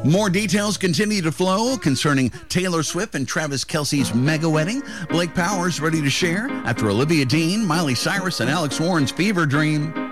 More details continue to flow concerning Taylor Swift and Travis Kelce's mega wedding. Blake Powers ready to share after Olivia Dean, Miley Cyrus, and Alex Warren's fever dream.